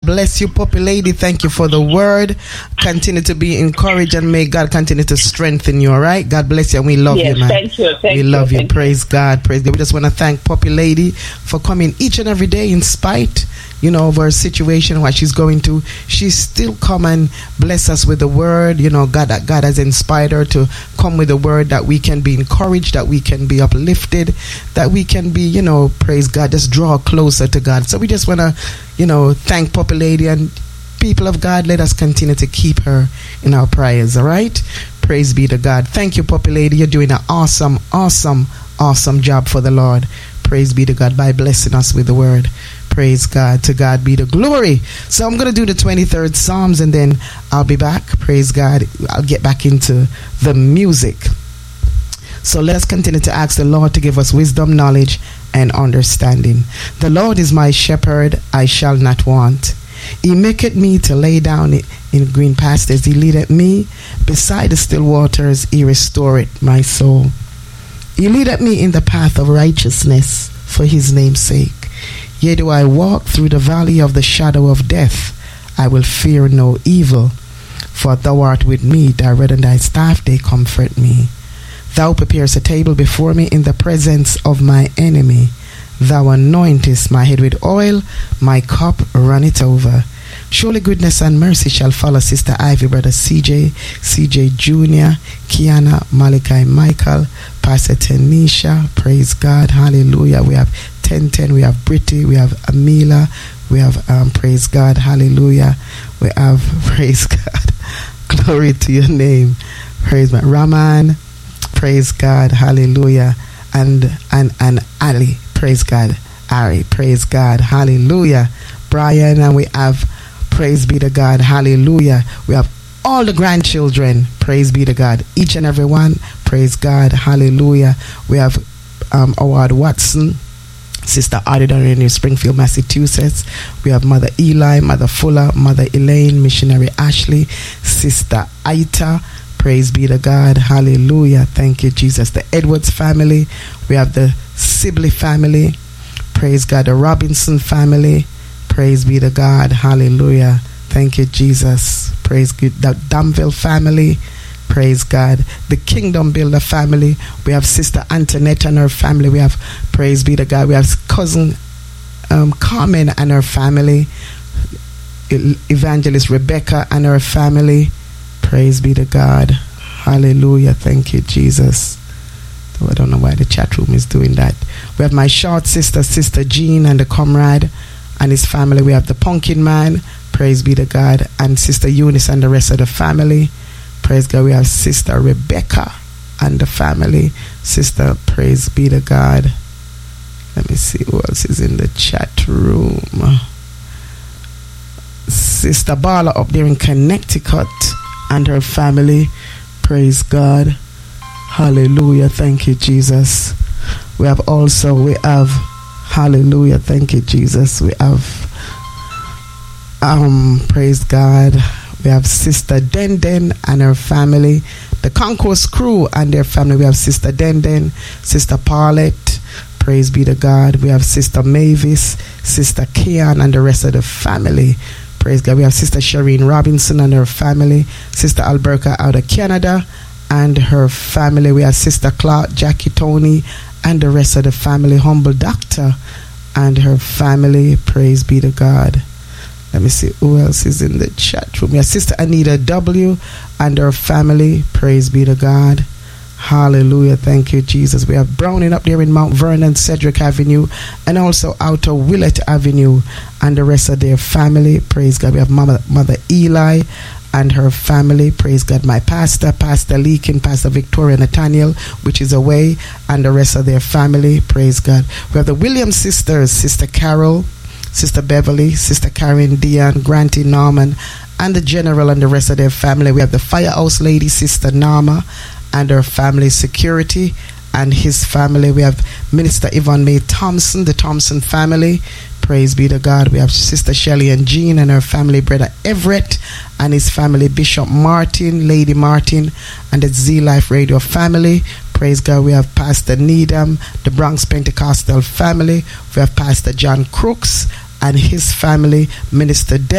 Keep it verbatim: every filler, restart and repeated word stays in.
bless you, Puppy Lady. Thank you for the word. Continue to be encouraged, and may God continue to strengthen you, all right? God bless you, and we love yes, you, man. Thank you. Thank we you, love you. you. Praise God. Praise God. We just want to thank Puppy Lady for coming each and every day in spite, you know, of her situation, what she's going to. She's still come and bless us with the word. You know, God, God has inspired her to come with the word that we can be encouraged, that we can be uplifted, that we can be, you know, praise God, just draw closer to God. So we just want to, you know, thank Puppy Lady, and people of God, let us continue to keep her in our prayers, all right? Praise be to God. Thank you, Puppy Lady. You're doing an awesome, awesome, awesome job for the Lord. Praise be to God by blessing us with the word. Praise God. To God be the glory. So I'm going to do the twenty-third Psalms, and then I'll be back. Praise God. I'll get back into the music. So let us continue to ask the Lord to give us wisdom, knowledge, and understanding. The Lord is my shepherd, I shall not want. He maketh me to lay down in green pastures. He leadeth me beside the still waters. He restoreth my soul. He leadeth me in the path of righteousness for his name's sake. Yea, do I walk through the valley of the shadow of death, I will fear no evil, for thou art with me. Thy rod and thy staff, they comfort me. Thou preparest a table before me in the presence of my enemy. Thou anointest my head with oil, my cup runneth over. Surely goodness and mercy shall follow Sister Ivy, Brother C J, C J Junior, Kiana, Malachi, Michael, Pastor Tanisha. Praise God, hallelujah. We have ten ten, we have Britty, we have Amila, we have, um, praise God, hallelujah. We have, praise God, glory to your name. Praise God, Raman, praise God, hallelujah. And, and, and Ali, praise God, Ari, praise God, hallelujah. Brian, and we have, praise be to God, hallelujah. We have all the grandchildren, praise be to God, each and every one, praise God, hallelujah. We have um, Howard Watson, Sister Audida in New Springfield, Massachusetts. We have Mother Eli, Mother Fuller, Mother Elaine, Missionary Ashley, Sister Aita, praise be to God, hallelujah. Thank you, Jesus. The Edwards family, we have the Sibley family, praise God. The Robinson family, praise be to God, hallelujah. Thank you, Jesus. Praise God. The Danville family, praise God. The Kingdom Builder family, we have Sister Antoinette and her family. We have, praise be to God, we have cousin um, Carmen and her family, Evangelist Rebecca and her family, praise be to God, hallelujah. Thank you, Jesus. Oh, I don't know why the chat room is doing that. We have my short sister, Sister Jean, and the Comrade and his family. We have the Pumpkin Man, praise be to God, and Sister Eunice and the rest of the family. Praise God. We have Sister Rebecca and the family. Sister, praise be to God. Let me see who else is in the chat room. Sister Bala up there in Connecticut and her family. Praise God. Hallelujah. Thank you, Jesus. We have also, we have, hallelujah. Thank you, Jesus. We have, um, praise God. We have Sister Denden and her family. The Concourse crew and their family. We have Sister Denden, Sister Paulette. Praise be to God. We have Sister Mavis, Sister Kian and the rest of the family. Praise God. We have Sister Shireen Robinson and her family. Sister Alberta out of Canada and her family. We have Sister Clark, Jackie Tony and the rest of the family. Humble Doctor and her family. Praise be to God. Let me see who else is in the chat room. We have Sister Anita W and her family. Praise be to God. Hallelujah. Thank you, Jesus. We have Browning up there in Mount Vernon, Cedric Avenue, and also Outer Willett Avenue and the rest of their family. Praise God. We have Mama, Mother Eli and her family. Praise God. My pastor, Pastor Leakin, Pastor Victoria Nathaniel, which is away, and the rest of their family. Praise God. We have the Williams sisters, Sister Carol, Sister Beverly, Sister Karen, Dion, Granty, Norman, and the General and the rest of their family. We have the Firehouse Lady, Sister Norma, and her family, Security, and his family. We have Minister Yvonne May Thompson, the Thompson family. Praise be to God. We have Sister Shelley and Jean and her family, Brother Everett and his family, Bishop Martin, Lady Martin, and the Z Life Radio family. Praise God. We have Pastor Needham, the Bronx Pentecostal family. We have Pastor John Crooks and his family, Minister De